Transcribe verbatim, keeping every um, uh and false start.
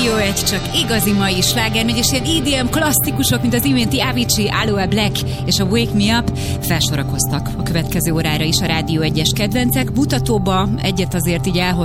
Rádió egy, csak igazi mai sláger, meg és ilyen é dé em klasszikusok, mint az iménti Avicii, Aloe Black és a Wake Me Up felsorakoztak a következő órára is a Rádió egyes kedvencek. Mutatóba egyet azért így elhoztak